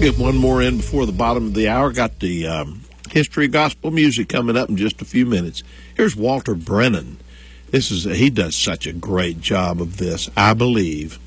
get one more in before the bottom of the hour. Got the history gospel music coming up in just a few minutes. Here's Walter Brennan. He does such a great job of this. I believe.